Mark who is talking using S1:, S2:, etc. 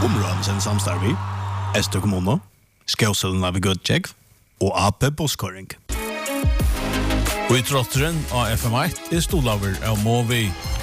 S1: Områden sin samstarv i Ester kommune, Skåselene ved Gudtjekv og AP Boskøring.
S2: Og i trotteren av FM1 stolaver av Movi.